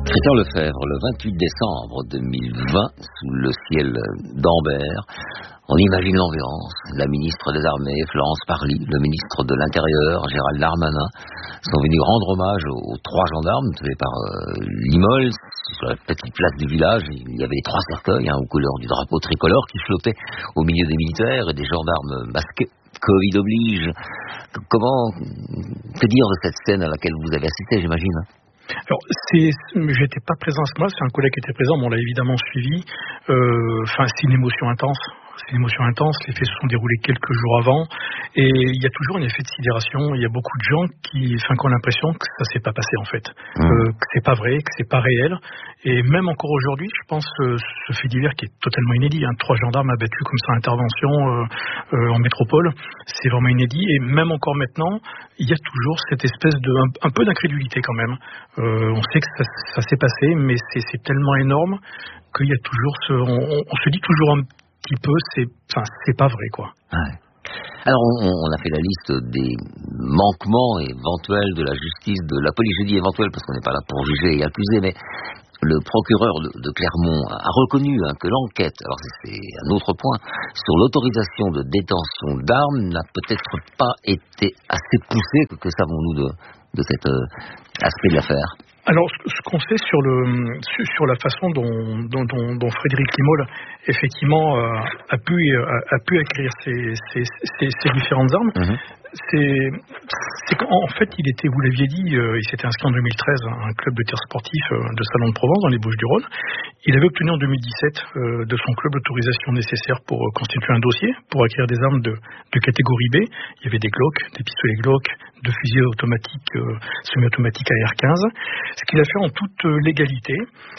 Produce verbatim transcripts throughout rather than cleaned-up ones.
Christian Lefebvre, le vingt-huit décembre deux mille vingt, sous le ciel d'Ambert, on imagine l'ambiance. La ministre des Armées, Florence Parly, le ministre de l'Intérieur, Gérald Darmanin, sont venus rendre hommage aux, aux trois gendarmes tués par euh, Limols. Sur la petite place du village, il y avait les trois cercueils hein, aux couleurs du drapeau tricolore qui flottaient au milieu des militaires et des gendarmes masqués. Covid oblige. Comment, que dire de cette scène à laquelle vous avez assisté, j'imagine? Alors, c'est, j'étais pas présent à ce moment-là, c'est un collègue qui était présent, mais on l'a évidemment suivi. Euh, enfin, c'est une émotion intense. C'est une émotion intense. Les faits se sont déroulés quelques jours avant, et il y a toujours un effet de sidération. Il y a beaucoup de gens qui, enfin, qui ont l'impression que ça s'est pas passé en fait, mmh. euh, que c'est pas vrai, que c'est pas réel. Et même encore aujourd'hui, je pense euh, ce fait divers qui est totalement inédit. Hein, trois gendarmes abattus comme ça, intervention euh, euh, en métropole, c'est vraiment inédit. Et même encore maintenant, il y a toujours cette espèce de un, un peu d'incrédulité quand même. Euh, on sait que ça, ça s'est passé, mais c'est, c'est tellement énorme qu'il y a toujours ce, on, on, on se dit toujours un petit peu, c'est, enfin, c'est pas vrai quoi. Ouais. Alors on, on a fait la liste des manquements éventuels de la justice, de la police, je dis éventuels parce qu'on n'est pas là pour juger et accuser, mais le procureur de, de Clermont a reconnu hein, que l'enquête, alors c'est, c'est un autre point, sur l'autorisation de détention d'armes n'a peut-être pas été assez poussée. Que, que savons-nous de, de cet euh, aspect de l'affaire? Alors, ce qu'on sait sur le sur la façon dont dont, dont, dont Frédéric Limols effectivement euh, a pu a, a pu acquérir ces ces, ces, ces différentes armes, mmh. c'est c'est qu'en fait il était, vous l'aviez dit, euh, il s'était inscrit en deux mille treize à un club de tir sportif euh, de Salon de Provence dans les Bouches-du-Rhône. Il avait obtenu en deux mille dix-sept euh, de son club l'autorisation nécessaire pour euh, constituer un dossier pour acquérir des armes de de catégorie B. Il y avait des Glock, des pistolets Glock, de fusils automatiques euh, semi-automatiques A R quinze. Ce qu'il a fait en toute légalité.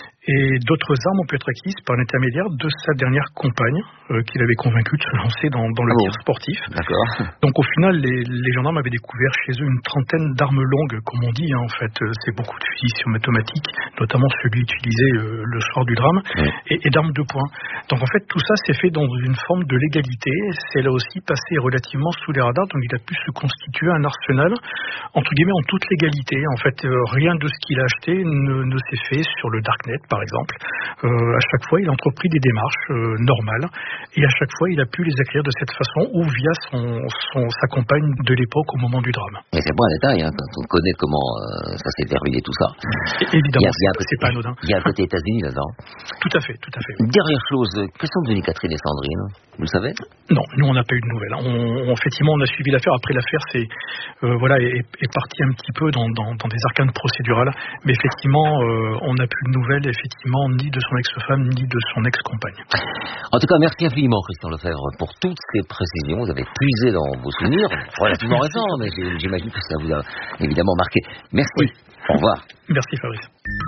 Et d'autres armes ont pu être acquises par l'intermédiaire de sa dernière compagne, euh, qu'il avait convaincu de se lancer dans, dans le oh. tir sportif. D'accord. Donc au final, les, les gendarmes avaient découvert chez eux une trentaine d'armes longues, comme on dit. Hein, en fait, c'est beaucoup de fusils semi-automatiques, notamment celui utilisé euh, le soir du drame, oui. et, et d'armes de poing. Donc en fait, tout ça s'est fait dans une forme de légalité. C'est là aussi passé relativement sous les radars. Donc il a pu se constituer un arsenal, entre guillemets, en toute légalité. En fait, euh, rien de ce qu'il a acheté ne, ne s'est fait sur le darknet, par exemple. Euh, à chaque fois, il a entrepris des démarches euh, normales, et à chaque fois, il a pu les acquérir de cette façon ou via son, son, sa compagne de l'époque au moment du drame. Mais c'est pas un détail, hein, quand on connaît comment euh, ça s'est verrouillé tout ça. Et évidemment, il y a, il y a c'est, c'est pas anodin. Il y a un côté États-Unis là-dedans. Tout à fait, tout à fait. Une dernière chose, que sont devenues Catherine et Sandrine? Vous le savez? Non, nous on n'a pas eu de nouvelles. On, on, effectivement, on a suivi l'affaire. Après l'affaire, c'est euh, voilà, est, est parti un petit peu dans, dans, dans des arcanes procédurales, mais effectivement, euh, on n'a plus de nouvelles, effectivement, ni de son ex-femme, ni de son ex-compagne. En tout cas, merci infiniment, Christian Lefebvre, pour toutes ces précisions. Vous avez puisé dans vos souvenirs, relativement récents, mais j'imagine que ça vous a évidemment marqué. Merci. Oui. Au revoir. Merci, Fabrice.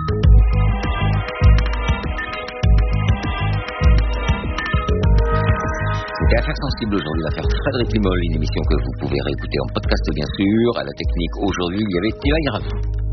C'était Affaires sensibles aujourd'hui, l'affaire Frédéric Limols, une émission que vous pouvez réécouter en podcast bien sûr. À la technique aujourd'hui, il y avait Théa Yaravou.